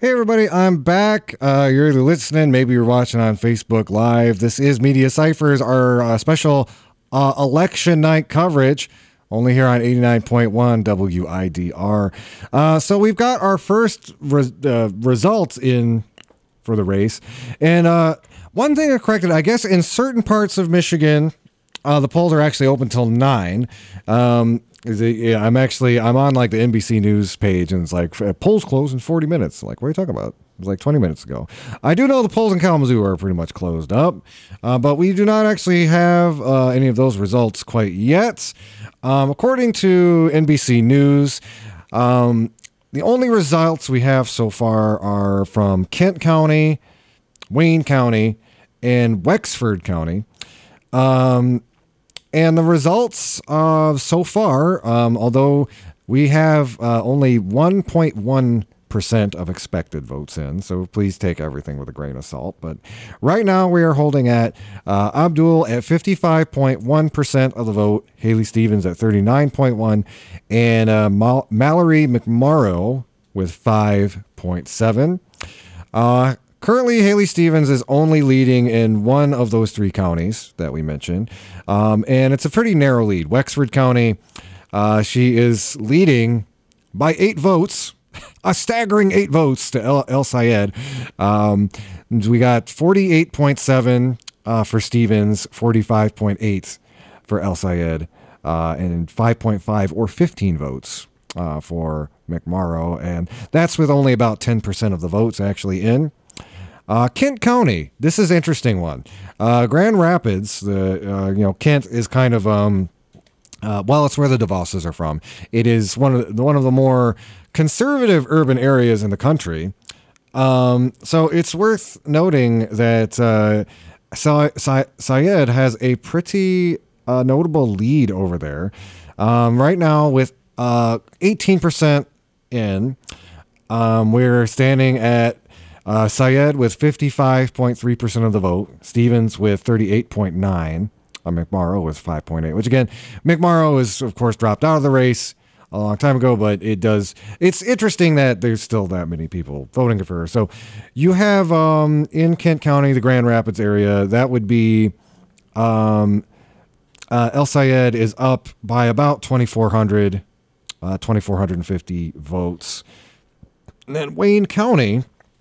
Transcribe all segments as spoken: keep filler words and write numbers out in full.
Hey everybody, I'm back. Uh, you're either listening, maybe you're watching on Facebook Live. This is Media Ciphers, our uh, special uh, election night coverage, only here on eighty-nine point one W I D R. Uh, so we've got our first re- uh, results in for the race. And uh, one thing I corrected, I guess in certain parts of Michigan, uh, the polls are actually open till nine. Um, Is it, yeah, I'm actually, I'm on like the N B C News page and it's like polls close in forty minutes. Like, what are you talking about? It was like twenty minutes ago. I do know the polls in Kalamazoo are pretty much closed up, uh, but we do not actually have uh, any of those results quite yet. Um, according to N B C News, um, the only results we have so far are from Kent County, Wayne County, and Wexford County. Um, And the results uh, so far, um, although we have uh, only one point one percent of expected votes in, so please take everything with a grain of salt. But right now we are holding at uh, Abdul at fifty-five point one percent of the vote, Haley Stevens at thirty-nine point one percent, and uh, Mal- Mallory McMorrow with five point seven percent. Uh, Currently, Haley Stevens is only leading in one of those three counties that we mentioned, um, and it's a pretty narrow lead. Wexford County, uh, she is leading by eight votes, a staggering eight votes to El, El Sayed. Um, we got forty-eight point seven uh, for Stevens, forty-five point eight for El Sayed, uh, and five point five or fifteen votes uh, for McMorrow, and that's with only about ten percent of the votes actually in. Uh, Kent County, this is an interesting one. Uh, Grand Rapids, the uh, you know Kent is kind of um, uh, well, it's where the DeVosses are from. It is one of the, one of the more conservative urban areas in the country. Um, so it's worth noting that uh, Sa- Sa- Sayed has a pretty uh, notable lead over there um, right now with uh, eighteen percent in. Um, we're standing at Uh, Sayed with fifty-five point three percent of the vote. Stevens with thirty-eight point nine. Uh, McMorrow with five point eight. Which again, McMorrow is of course dropped out of the race a long time ago, but it does. It's interesting that there's still that many people voting for her. So you have um, in Kent County, the Grand Rapids area, that would be um, uh, El Sayed is up by about twenty-four hundred, uh, twenty-four fifty votes. And then Wayne County.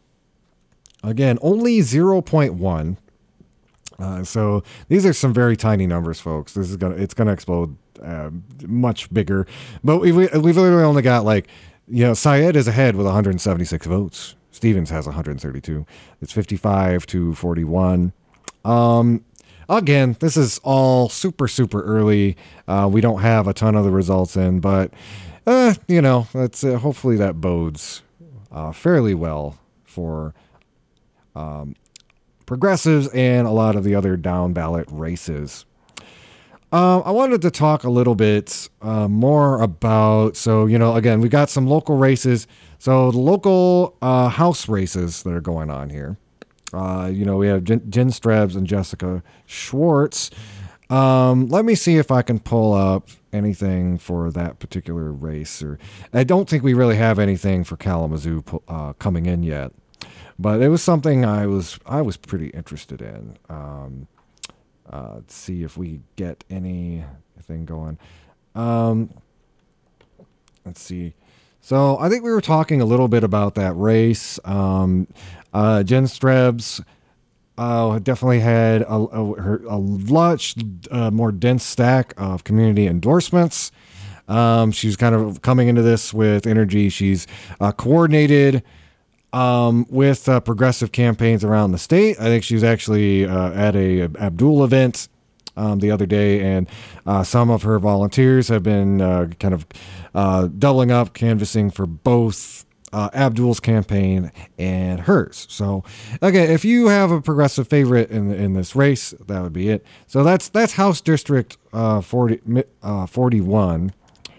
Again, only zero point one. Uh, so these are some very tiny numbers, folks. This is gonna it's gonna explode uh, much bigger. But we we've literally only got like you know Sayed is ahead with one hundred seventy-six votes. Stevens has one hundred thirty-two. It's fifty-five to forty-one. Um, again, this is all super super early. Uh, we don't have a ton of the results in, but uh, you know, let's uh, hopefully that bodes uh, fairly well for. Um, progressives and a lot of the other down ballot races. Um, I wanted to talk a little bit uh, more about, so, you know, again, we got some local races. So the local uh, House races that are going on here. Uh, you know, we have Jen, Jen Strebs and Jessica Schwartz. Um, let me see if I can pull up anything for that particular race. Or I don't think we really have anything for Kalamazoo uh, coming in yet. But it was something I was I was pretty interested in. Um, uh, let's see if we get anything going. Um, let's see. So I think we were talking a little bit about that race. Um, uh, Jen Strebs uh, definitely had a, a, her, a much uh, more dense stack of community endorsements. Um, she's kind of coming into this with energy. She's uh, coordinated Um, with uh, progressive campaigns around the state. I think she was actually uh, at a Abdul event um, the other day, and uh, some of her volunteers have been uh, kind of uh, doubling up, canvassing for both uh, Abdul's campaign and hers. So, again, if you have a progressive favorite in in this race, that would be it. So that's that's House District uh, forty, uh, forty-one,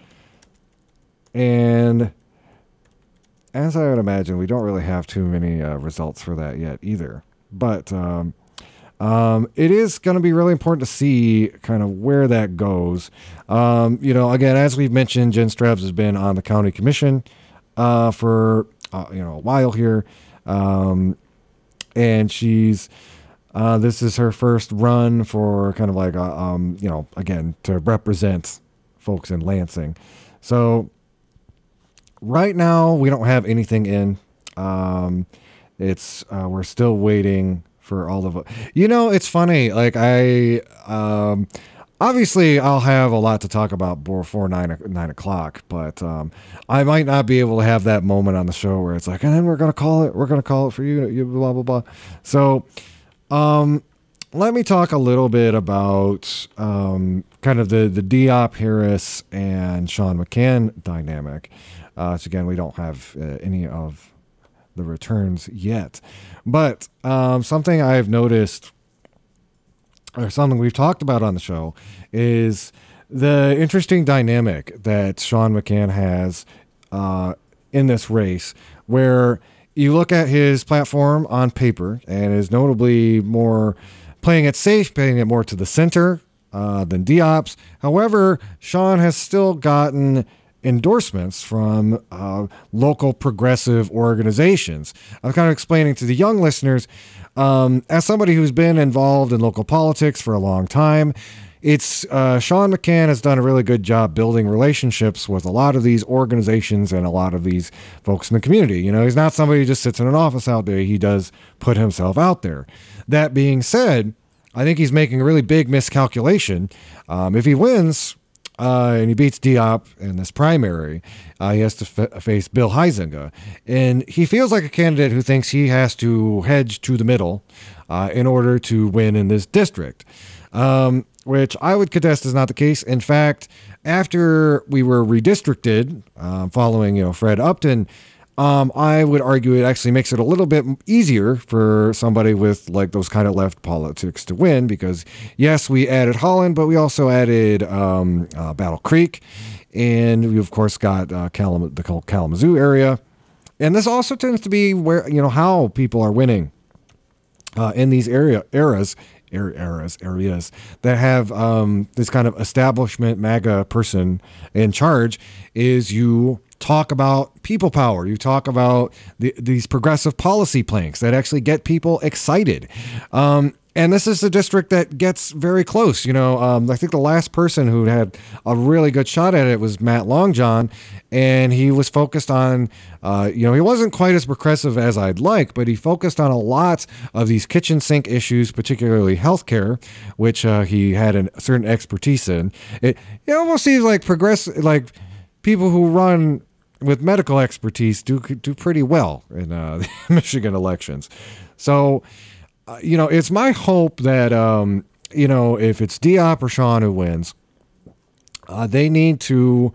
and as I would imagine, we don't really have too many uh, results for that yet either. But um, um, it is going to be really important to see kind of where that goes. Um, you know, again, as we've mentioned, Jen Strebs has been on the county commission uh, for uh, you know, a while here. Um, and she's, uh, this is her first run for kind of like, a, um, you know, again, to represent folks in Lansing. So right now we don't have anything in, um, it's, uh, we're still waiting for all of it. You know, it's funny. Like I, um, obviously I'll have a lot to talk about before nine, nine o'clock, but, um, I might not be able to have that moment on the show where it's like, and then we're going to call it, we're going to call it for you, you, blah, blah, blah. So, um, let me talk a little bit about, um, kind of the, the Diop Harris and Sean McCann dynamic. Uh, so again, we don't have uh, any of the returns yet, but, um, something I've noticed, or something we've talked about on the show, is the interesting dynamic that Sean McCann has uh, in this race, where you look at his platform on paper and is notably more playing it safe, playing it more to the center uh, than Diop's. However, Sean has still gotten endorsements from uh, local progressive organizations. I'm kind of explaining to the young listeners, um, as somebody who's been involved in local politics for a long time, it's uh, Sean McCann has done a really good job building relationships with a lot of these organizations and a lot of these folks in the community. You know, he's not somebody who just sits in an office out there. He does put himself out there. That being said, I think he's making a really big miscalculation. Um, if he wins, Uh, and he beats Diop in this primary, uh, he has to f- face Bill Huizenga. And he feels like a candidate who thinks he has to hedge to the middle uh, in order to win in this district, um, which I would contest is not the case. In fact, after we were redistricted, uh, following, you know, Fred Upton, Um, I would argue it actually makes it a little bit easier for somebody with like those kind of left politics to win, because yes, we added Holland, but we also added um, uh, Battle Creek, and we of course got uh, Kalam- the Kalamazoo area, and this also tends to be where, you know, how people are winning uh, in these area eras. eras, areas that have um, this kind of establishment MAGA person in charge, is you talk about people power. You talk about the, these progressive policy planks that actually get people excited. Um, and this is a district that gets very close. You know, um, I think the last person who had a really good shot at it was Matt Longjohn, and he was focused on, uh, you know, he wasn't quite as progressive as I'd like, but he focused on a lot of these kitchen sink issues, particularly healthcare, which uh, he had a certain expertise in. It, it almost seems like progress, like people who run with medical expertise do do pretty well in uh, the Michigan elections. So, uh, you know, it's my hope that, um, you know, if it's Diop or Sean who wins, uh, they need to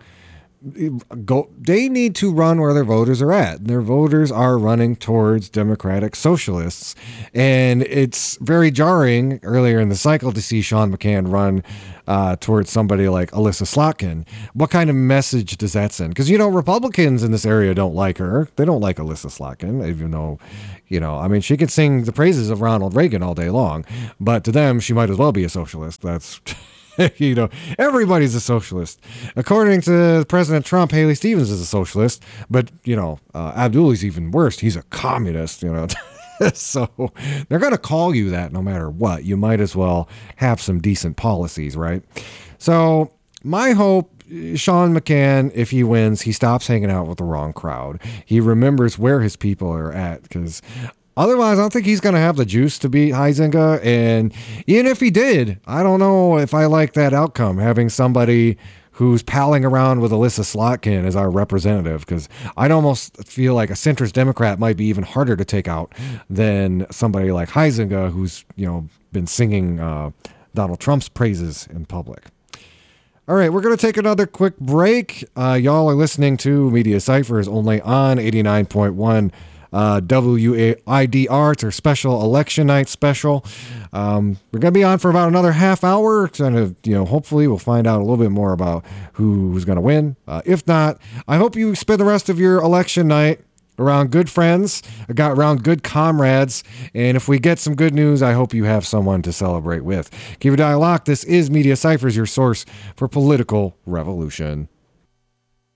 go. They need to run where their voters are at. Their voters are running towards Democratic Socialists, and it's very jarring earlier in the cycle to see Sean McCann run uh, towards somebody like Alyssa Slotkin. What kind of message does that send? Because, you know, Republicans in this area don't like her. They don't like Alyssa Slotkin, even though, you know, I mean, she could sing the praises of Ronald Reagan all day long, but to them, she might as well be a socialist. That's you know, everybody's a socialist. According to President Trump, Haley Stevens is a socialist, but, you know, uh, Abdullah's even worse. He's a communist, you know. So they're going to call you that no matter what. You might as well have some decent policies, right? So my hope, Sean McCann, if he wins, he stops hanging out with the wrong crowd. He remembers where his people are at, because otherwise, I don't think he's going to have the juice to beat Huizenga. And even if he did, I don't know if I like that outcome, having somebody who's palling around with Alyssa Slotkin as our representative, because I'd almost feel like a centrist Democrat might be even harder to take out than somebody like Huizenga, who's, you know, been singing uh, Donald Trump's praises in public. All right, we're going to take another quick break. Uh, y'all are listening to Media Ciphers only on eighty-nine point one Uh, W I D R. It's our special election night special. Um, we're going to be on for about another half hour. Kind of, you know, hopefully we'll find out a little bit more about who's going to win. Uh, if not, I hope you spend the rest of your election night around good friends, got around good comrades. And if we get some good news, I hope you have someone to celebrate with. Keep your dial locked. This is Media Ciphers, your source for political revolution.